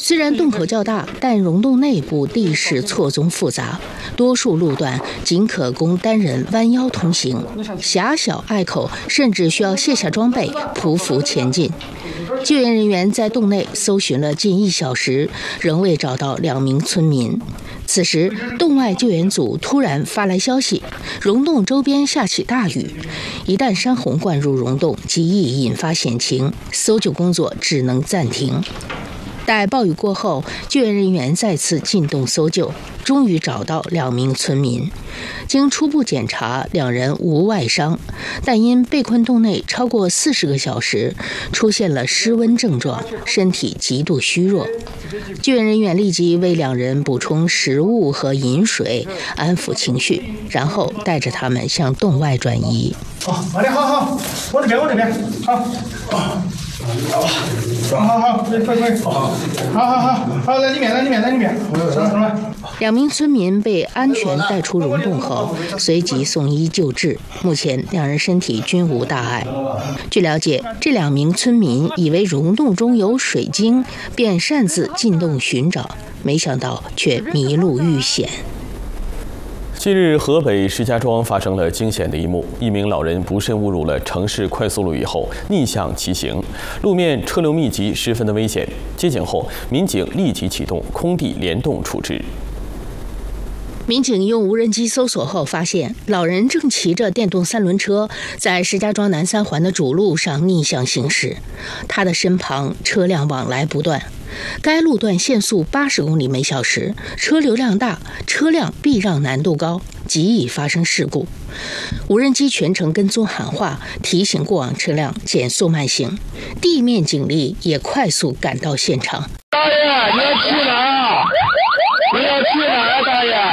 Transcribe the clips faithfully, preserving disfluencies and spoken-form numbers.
虽然洞口较大，但溶洞内部地势错综复杂，多数路段仅可供单人弯腰通行，狭小隘口甚至需要卸下装备匍匐前进。救援人员在洞内搜寻了近一小时，仍未找到两名村民。此时，洞外救援组突然发来消息，溶洞周边下起大雨，一旦山洪灌入溶洞，极易引发险情，搜救工作只能暂停。待暴雨过后，救援人员再次进洞搜救，终于找到两名村民。经初步检查，两人无外伤，但因被困洞内超过四十个小时，出现了失温症状，身体极度虚弱。救援人员立即为两人补充食物和饮水，安抚情绪，然后带着他们向洞外转移。 好，好的，好好，往这边，往这边，好。好，好好，快快快，好，好好好，好，来里面，来里面，来里面，什么什么？ 两名村民被安全带出溶洞后，随即送医救治。目前两人身体均无大碍。据了解，这两名村民以为溶洞中有水晶，便擅自进洞寻找，没想到却迷路遇险。 近日，河北石家庄发生了惊险的一幕：一名老人不慎误入了城市快速路以后逆向骑行，路面车流密集，十分的危险。接警后，民警立即启动空地联动处置。 民警用无人机搜索后发现，老人正骑着电动三轮车在石家庄南三环的主路上逆向行驶，他的身旁车辆往来不断。该路段限速八十公里每小时，车流量大，车辆避让难度高，极易发生事故。无人机全程跟踪喊话，提醒过往车辆减速慢行。地面警力也快速赶到现场。 大爷，你要去哪儿？你要去哪儿，大爷？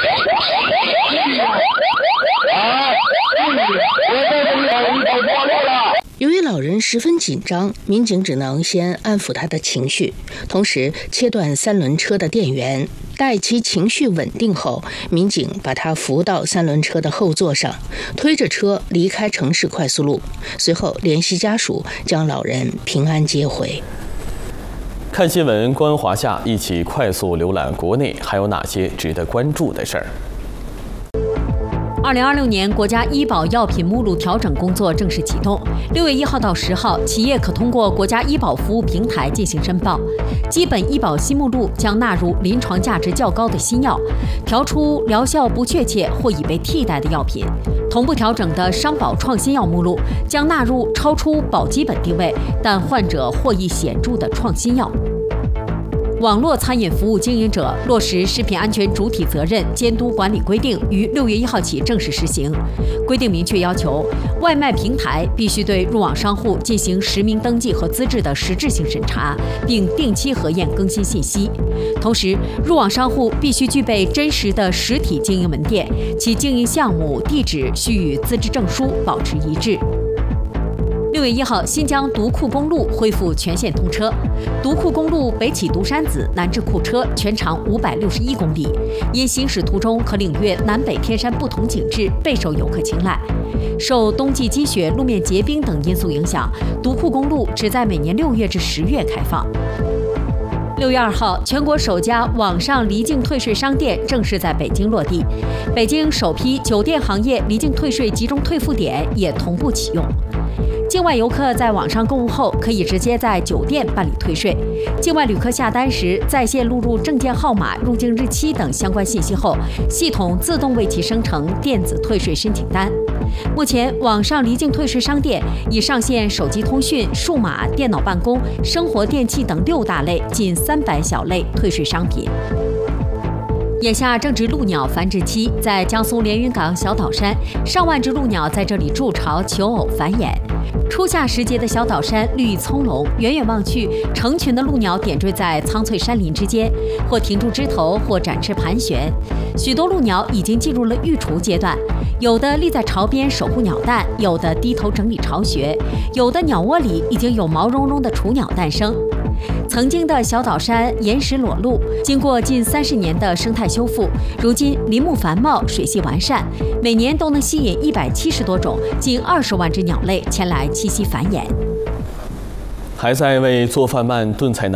啊！我在这里你走错路了。 由于老人十分紧张，民警只能先安抚他的情绪，同时切断三轮车的电源。待其情绪稳定后，民警把他扶到三轮车的后座上，推着车离开城市快速路，随后联系家属将老人平安接回。 看新闻，观华夏，一起快速浏览国内还有哪些值得关注的事儿。 二零二六年国家医保药品目录调整工作正式启动。六月一号到十号，企业可通过国家医保服务平台进行申报。基本医保新目录将纳入临床价值较高的新药，调出疗效不确切或已被替代的药品。同步调整的商保创新药目录将纳入超出保基本定位但患者获益显著的创新药。网络餐饮服务经营者落实食品安全主体责任监督管理规定于六月一号起正式实行。规定明确要求，外卖平台必须对入网商户进行实名登记和资质的实质性审查，并定期核验更新信息。同时，入网商户必须具备真实的实体经营门店，其经营项目、地址需与资质证书保持一致。六月一号，新疆独库公路恢复全线通车。独库公路北起独山子，南至库车，全长五百六十一公里。因行驶途中可领略南北天山不同景致，备受游客青睐。受冬季积雪、路面结冰等因素影响，独库公路只在每年六月至十月开放。六月二号，全国首家网上离境退税商店正式在北京落地，北京首批酒店行业离境退税集中退付点也同步启用。境外游客在网上购物后，可以直接在酒店办理退税。境外旅客下单时，在线录入证件号码、入境日期等相关信息后，系统自动为其生成电子退税申请单。目前，网上离境退税商店已上线手机通讯、数码、电脑办公、生活电器等六大类近三百小类退税商品。眼下正值鹭鸟繁殖期，在江苏连云港小岛山，上万只鹭鸟在这里筑巢、求偶、繁衍。初夏时节的小岛山绿意葱茏，远远望去，成群的鹭鸟点缀在苍翠山林之间，或停住枝头，或展翅盘旋。许多鹭鸟已经进入了育雏阶段，有的立在巢边守护鸟蛋，有的低头整理巢穴，有的鸟窝里已经有毛茸茸的雏鸟诞生。曾经的小岛山岩石裸露，经过近三十年的生态修复，如今林木繁茂，水系完善，每年都能吸引一百七十多种、近二十万只鸟类前来栖息繁衍。 还在为做饭慢、炖菜难